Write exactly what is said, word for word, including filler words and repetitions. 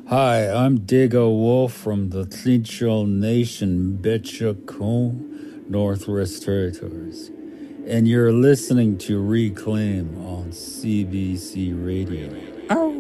Hi, I'm Diego Wolf from the Tlinchell Nation, Betchacon, Northwest Territories. And you're listening to Reclaim on C B C Radio. Oh.